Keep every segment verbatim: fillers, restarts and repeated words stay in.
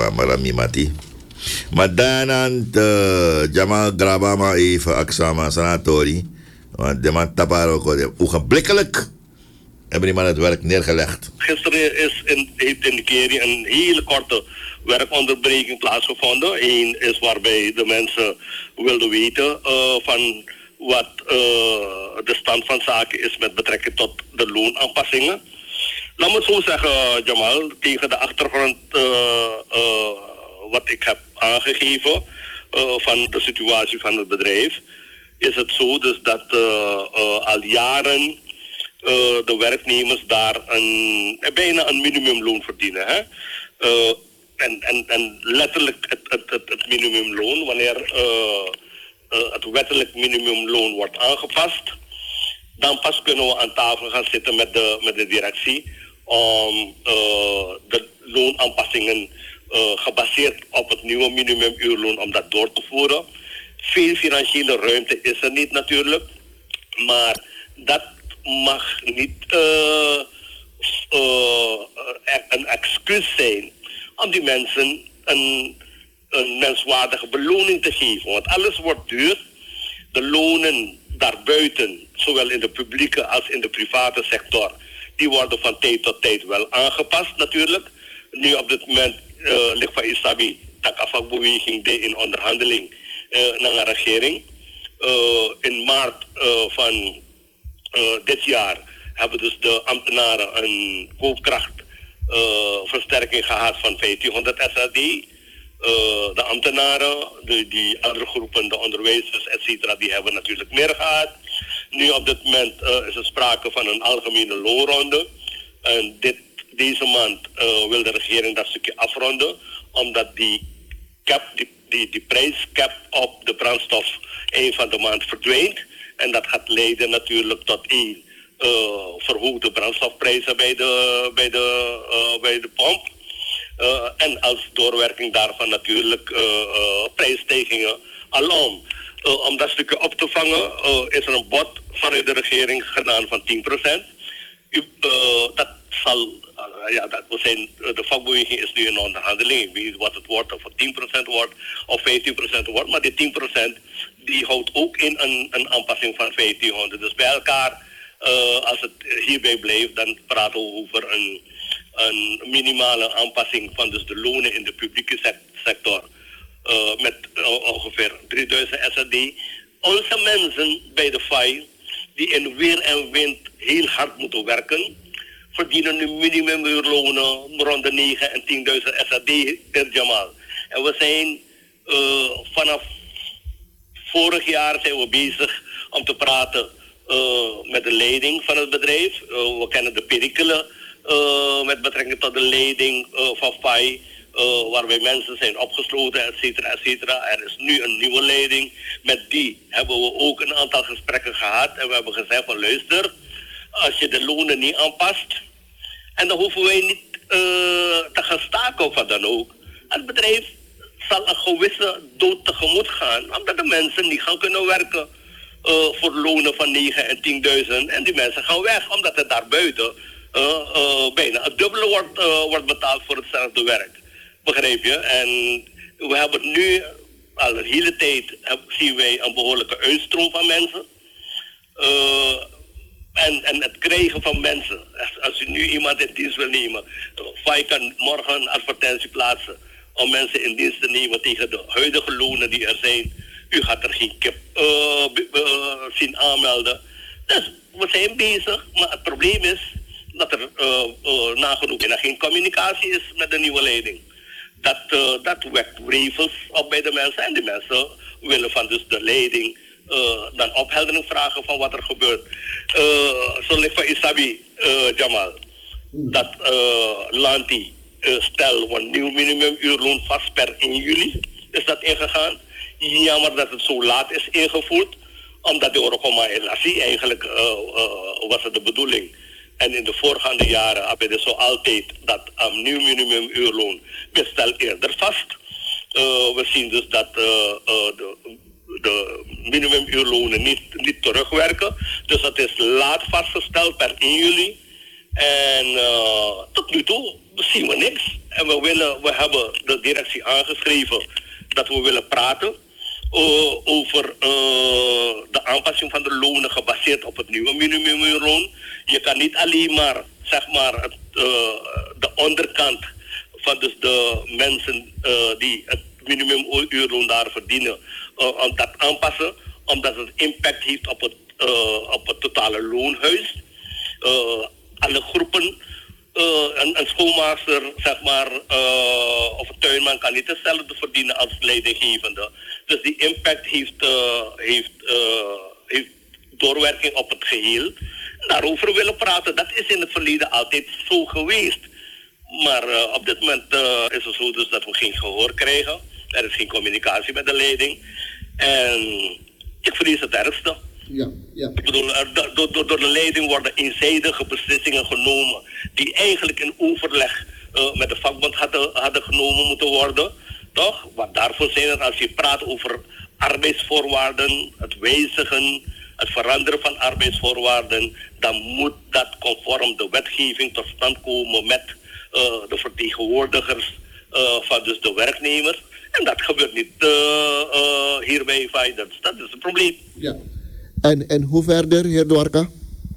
marami mati. Maar daarna de Jamal Grabama even Aksama Sanatori. Want de man taparo ko ogenblikkelijk hebben die man het werk neergelegd. Gisteren is in, heeft in de Keri een hele korte werkonderbreking plaatsgevonden. Eén is waarbij de mensen wilden weten uh, van wat uh, de stand van zaken is met betrekking tot de loonaanpassingen. Laat me het zo zeggen, Jamal, tegen de achtergrond uh, uh, wat ik heb aangegeven uh, van de situatie van het bedrijf, is het zo dus dat uh, uh, al jaren uh, de werknemers daar een, bijna een minimumloon verdienen. Hè? Uh, en, en, en letterlijk het, het, het, het minimumloon, wanneer uh, uh, het wettelijk minimumloon wordt aangepast, dan pas kunnen we aan tafel gaan zitten met de, met de directie om uh, de loonaanpassingen uh, gebaseerd op het nieuwe minimumuurloon om dat door te voeren. Veel financiële ruimte is er niet natuurlijk, maar dat mag niet uh, uh, een excuus zijn om die mensen een, een menswaardige beloning te geven. Want alles wordt duur. De lonen daarbuiten, zowel in de publieke als in de private sector, die worden van tijd tot tijd wel aangepast natuurlijk. Nu op dit moment uh, ligt van Isabi takafakbeweging de in onderhandeling uh, naar een regering. Uh, in maart uh, van uh, dit jaar hebben dus de ambtenaren een koopkrachtversterking uh, gehad van vijftienhonderd S R D. Uh, de ambtenaren, de, die andere groepen, de onderwijzers, et cetera, die hebben natuurlijk meer gehad. Nu op dit moment uh, is er sprake van een algemene loonronde. En dit, deze maand uh, wil de regering dat stukje afronden, omdat die cap, die, die, die prijscap op de brandstof eind van de maand verdwijnt. En dat gaat leiden natuurlijk tot één uh, verhoogde brandstofprijzen bij de, bij de, uh, bij de pomp. Uh, en als doorwerking daarvan natuurlijk uh, uh, prijsstijgingen alom. Uh, om dat stukje op te vangen uh, is er een bod vanuit de regering gedaan van tien procent. Uh, dat zal, uh, ja, dat we zijn, uh, de vakbeweging is nu in onderhandeling. Ik weet niet wat het wordt, of het tien procent wordt of vijftien procent wordt. Maar die tien procent die houdt ook in een, een aanpassing van vijftienhonderd. Dus bij elkaar, uh, als het hierbij blijft, dan praten we over een, een minimale aanpassing van dus de lonen in de publieke sector. Uh, met uh, ongeveer drieduizend S R D. Onze mensen bij de F A I, die in weer en wind heel hard moeten werken, verdienen nu minimumuurlonen rond de negen en tienduizend S R D per Jamal. En we zijn uh, vanaf vorig jaar zijn we bezig om te praten uh, met de leiding van het bedrijf. Uh, we kennen de perikelen uh, met betrekking tot de leiding uh, van F A I. Uh, waarbij mensen zijn opgesloten, et cetera, et cetera. Er is nu een nieuwe leiding. Met die hebben we ook een aantal gesprekken gehad. En we hebben gezegd van luister, als je de lonen niet aanpast, en dan hoeven wij niet uh, te gaan staken of wat dan ook. Het bedrijf zal een gewisse dood tegemoet gaan, omdat de mensen niet gaan kunnen werken uh, voor lonen van negen en tienduizend. En die mensen gaan weg, omdat het daarbuiten uh, uh, bijna het dubbele wordt, uh, wordt betaald voor hetzelfde werk. Begrijp je? En we hebben nu al de hele tijd zien wij een behoorlijke uitstroom van mensen. Uh, en, en het krijgen van mensen. Als, als u nu iemand in dienst wil nemen, F A I kan morgen een advertentie plaatsen om mensen in dienst te nemen tegen de huidige lonen die er zijn. U gaat er geen kip uh, uh, zien aanmelden. Dus we zijn bezig, maar het probleem is dat er uh, uh, nagenoeg bijna geen communicatie is met de nieuwe leiding. Dat, uh, dat wekt wrevels op bij de mensen. En de mensen willen van dus de leiding uh, dan opheldering vragen van wat er gebeurt. Uh, zo ligt van Isabi, uh, Jamal, dat uh, Lanti uh, stel een nieuw minimumuurloon vast per één juli is dat ingegaan. Jammer dat het zo laat is ingevoerd, omdat de Eurocoma-relatie eigenlijk uh, uh, was het de bedoeling. En in de voorgaande jaren hebben we zo altijd dat een nieuw minimumuurloon bestel eerder vast. Uh, we zien dus dat uh, uh, de, de minimumuurlonen niet, niet terugwerken. Dus het is laat vastgesteld per één juli. En uh, tot nu toe zien we niks. En we, willen, we hebben de directie aangeschreven dat we willen praten uh, over uh, de aanpassing van de lonen gebaseerd op het nieuwe minimumloon. Je kan niet alleen maar, zeg maar, het, uh, de onderkant van dus de mensen uh, die het minimumuurloon daar verdienen, uh, om dat aanpassen, omdat het impact heeft op het, uh, op het totale loonhuis. Uh, alle groepen, uh, een, een schoonmaakster, zeg maar, uh, of een tuinman kan niet hetzelfde verdienen als leidinggevende. Dus die impact heeft, uh, heeft, uh, heeft doorwerking op het geheel. Daarover willen praten, dat is in het verleden altijd zo geweest. Maar uh, op dit moment uh, is het zo dus dat we geen gehoor krijgen. Er is geen communicatie met de leiding. En ik vrees het ergste. Ja, ja. Ik bedoel, er, door, door, door de leiding worden eenzijdige beslissingen genomen die eigenlijk in overleg uh, met de vakbond hadden, hadden genomen moeten worden. Toch? Want daarvoor zijn er, als je praat over arbeidsvoorwaarden, het wijzigen, het veranderen van arbeidsvoorwaarden, dan moet dat conform de wetgeving tot stand komen met uh, de vertegenwoordigers uh, van dus de werknemers. En dat gebeurt niet uh, uh, hier bij Fidens. Dat is het probleem. Ja. En, en hoe verder, heer Dwarka?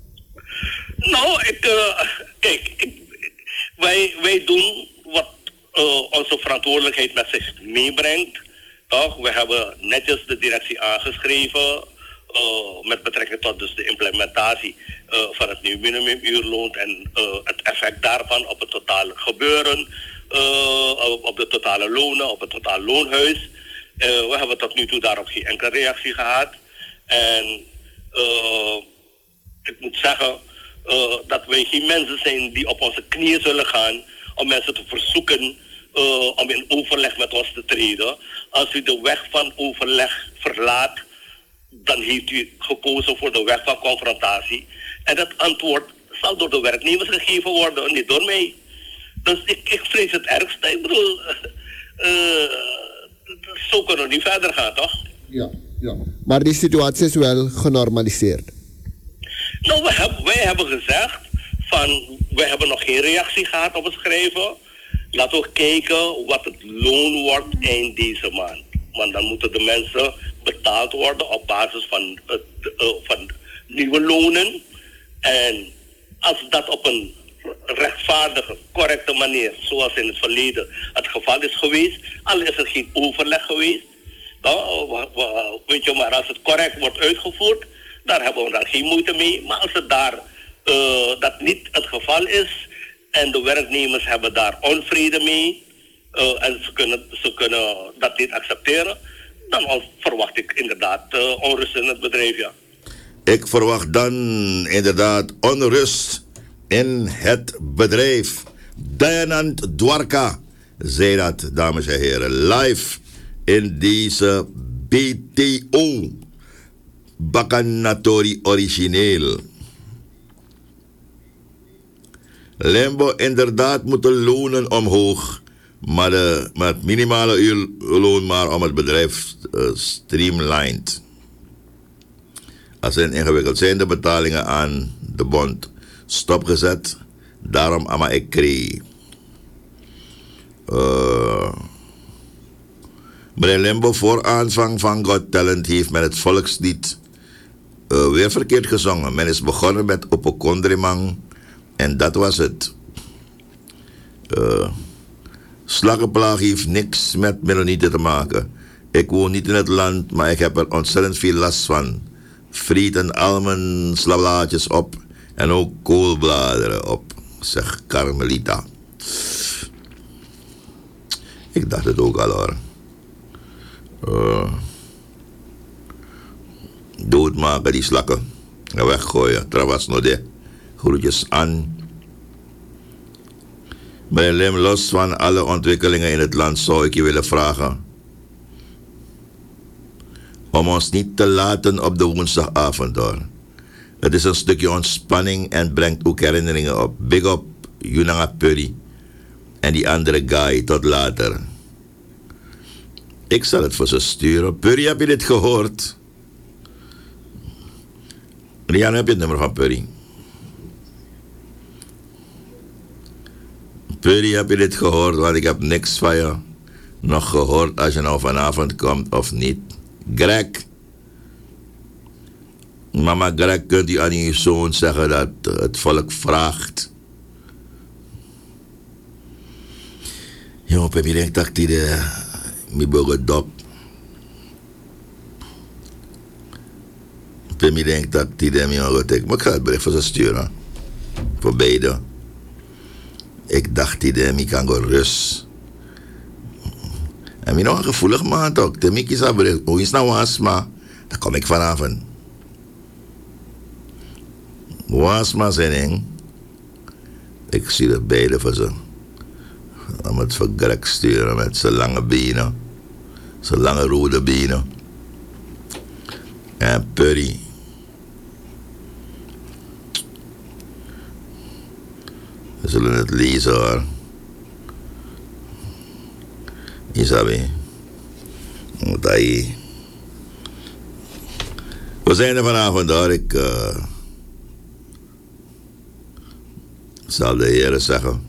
Nou, ik, uh, kijk, ik, wij, wij doen wat uh, onze verantwoordelijkheid met zich meebrengt. Toch? We hebben netjes de directie aangeschreven uh, met betrekking tot dus de implementatie uh, van het nieuwe minimumuurloon en uh, het effect daarvan op het totale gebeuren, uh, op de totale lonen, op het totale loonhuis. Uh, we hebben tot nu toe daarop geen enkele reactie gehad. En uh, ik moet zeggen uh, dat wij geen mensen zijn die op onze knieën zullen gaan om mensen te verzoeken uh, om in overleg met ons te treden. Als u de weg van overleg verlaat, dan heeft u gekozen voor de weg van confrontatie. En dat antwoord zal door de werknemers gegeven worden, niet door mij. Dus ik, ik vrees het ergste. Ik bedoel, uh, zo kunnen we niet verder gaan, toch? Ja, ja. Maar die situatie is wel genormaliseerd. Nou, we hebben, wij hebben gezegd van, wij hebben nog geen reactie gehad op het schrijven. Laten we kijken wat het loon wordt eind deze maand. Want dan moeten de mensen betaald worden op basis van, het, uh, van nieuwe lonen. En als dat op een rechtvaardige, correcte manier, zoals in het verleden het geval is geweest, al is er geen overleg geweest. Nou, weet je, maar als het correct wordt uitgevoerd, daar hebben we dan geen moeite mee. Maar als het daar uh, dat niet het geval is en de werknemers hebben daar onvrede mee uh, en ze kunnen, ze kunnen dat niet accepteren, dan verwacht ik inderdaad uh, onrust in het bedrijf, ja. Ik verwacht dan inderdaad onrust in het bedrijf. Dayanand Dwarka zei dat, dames en heren, live in deze B T O, Bakanatori origineel. Lembo, inderdaad moeten lonen omhoog, maar, de, maar het minimale uurloon maar om het bedrijf uh, streamlined. Als er ingewikkeld zijn de betalingen aan de bond stopgezet, daarom ama ik kreeg. Uh, Meneer Limbo, voor aanvang van Got Talent heeft men het volkslied uh, weer verkeerd gezongen. Men is begonnen met Opokondrimang en dat was het. Uh, Slakkenplaag heeft niks met melonieten te maken. Ik woon niet in het land, maar ik heb er ontzettend veel last van. Frieten al mijn slablaadjes op en ook koolbladeren op, zegt Carmelita. Ik dacht het ook al hoor. Uh, doodmaken die slakken en weggooien. Travas no de. Groetjes aan. Meneer Lim, los van alle ontwikkelingen in het land zou ik je willen vragen om ons niet te laten op de woensdagavond hoor. Het is een stukje ontspanning en brengt ook herinneringen op. Big up Junanga Puri en die andere guy. Tot later. Ik zal het voor ze sturen. Puri, heb je dit gehoord? Rian, heb je het nummer van Puri? Purdy, heb je dit gehoord? Want ik heb niks van je nog gehoord als je nou vanavond komt of niet. Greg. Mama Greg, kunt u aan uw zoon zeggen dat het volk vraagt. Jongen, heb je denkt dat hij de... Mi bogen dop. Heb je denkt dat hij de... Maar ik ga het bericht voor ze sturen. Voor beide. Ik dacht die de mi kan go rust. En mi nog een gevoelig man toch. De mi kies abere. Hoe is nou wasma? Dan kom ik vanavond. Wasma zijn ding. Ik zie de beide voor ze. Om het voor Greg sturen met zijn lange benen. Zijn lange rode benen. En Purdy. We zullen het lezen hoor. Isabi. Mutai. We zijn er vanavond hoor. Ik uh, zal de heren zeggen.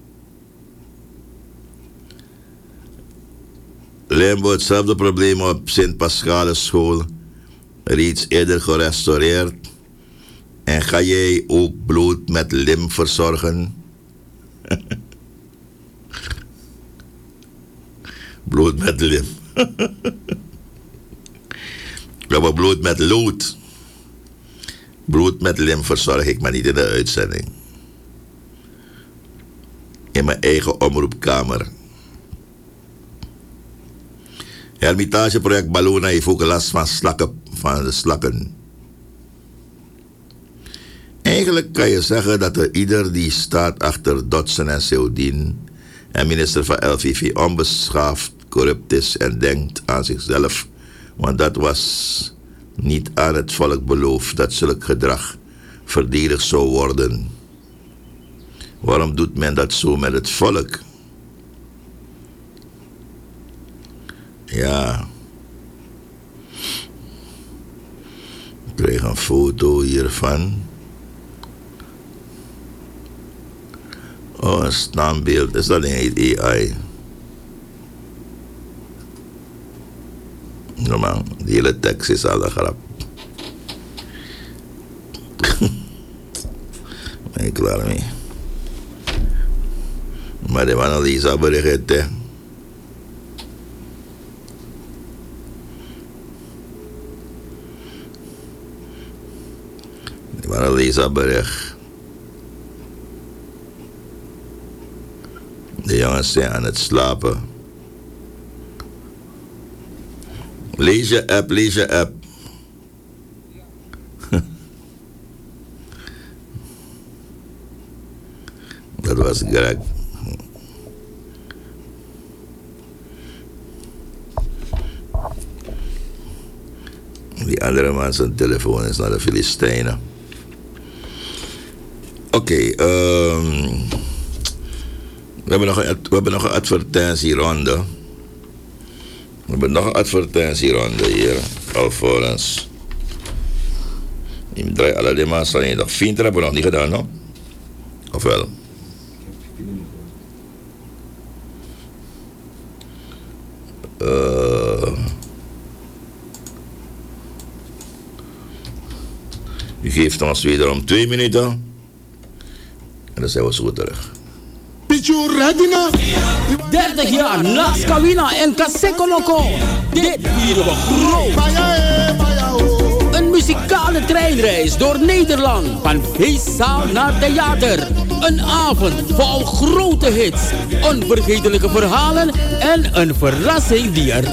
Limbo, hetzelfde probleem op Sint-Pascale school. Reeds eerder gerestaureerd. En ga jij ook bloed met lim verzorgen? Bloed met lim. We hebben bloed met lood. Bloed met lim verzorg ik maar niet in de uitzending. In mijn eigen omroepkamer. Hermitageproject Ballona heeft ook last van slakken, van de slakken. Eigenlijk kan je zeggen dat er ieder die staat achter Dodson en Seudin en minister van L V V onbeschaafd, corrupt is en denkt aan zichzelf, want dat was niet aan het volk beloofd dat zulk gedrag verdedigd zou worden. Waarom doet men dat zo met het volk? Ja. Ik kreeg een foto hiervan. Oh, een standbeeld. Is dat niet A I? Normaal, die hele tekst is al een grap. Ben ik klaar mee. Maar de analyse bericht, hè. De analyse bericht. De jongens zijn aan het slapen. Lees je app, lees je app. Dat was Greg. Die andere man zijn telefoon is naar de Filistijnen. Oké, okay, um, we, hebben nog een, we hebben nog een advertentieronde. We hebben nog een advertentieronde hier, alvorens. Ik draai alle die maas alleen. Dat vindt hebben we nog niet gedaan, no? Of wel? Uh, u geeft ons wederom twee minuten. En dan zijn we zo terug. dertig jaar naast Kawina en Kasekoloko. Dit vieren we groot. Een muzikale treinreis door Nederland. Van feestzaal naar theater. Een avond vol grote hits. Onvergetelijke verhalen. En een verrassing die er